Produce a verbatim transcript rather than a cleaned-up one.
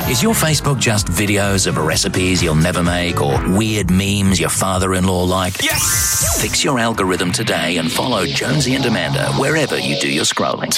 Is your Facebook just videos of recipes you'll never make or weird memes your father-in-law liked? Yes! Fix your algorithm today and follow Jonesy and Amanda wherever you do your scrolling.